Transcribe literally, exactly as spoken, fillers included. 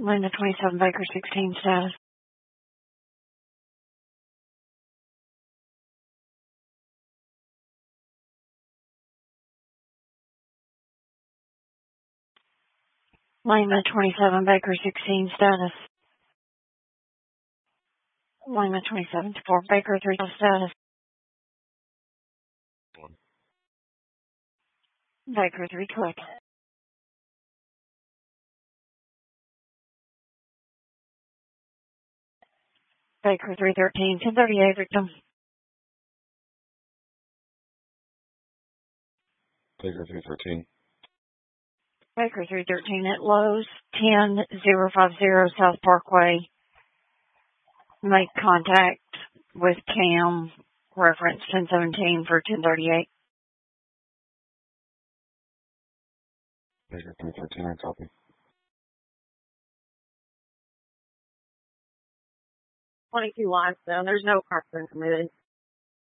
Lima twenty-seven, Baker sixteen, status. Lima twenty-seven, Baker sixteen, status. Lima twenty-seven, four, Baker three, status. Baker three, click. Baker three thirteen, ten thirty-eight, victim. Baker three thirteen. Baker three thirteen at Lowe's, ten zero five zero South Parkway. Make contact with Cam, reference ten seventeen for ten thirty-eight. Baker three thirteen, I copy. twenty-two lines down. There's no car committed.